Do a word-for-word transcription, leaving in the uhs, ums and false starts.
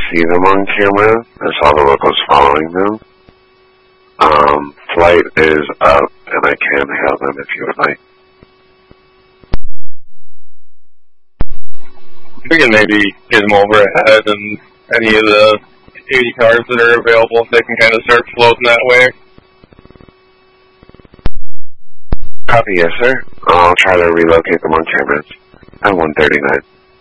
see them on camera. I saw the locals following them. Um, flight is up, and I can hail them if you would like. We can maybe get them over ahead, and any of the eighty cars that are available, if they can kind of start floating that way. Copy, yes, sir. I'll try to relocate them on cameras at one thirty-nine.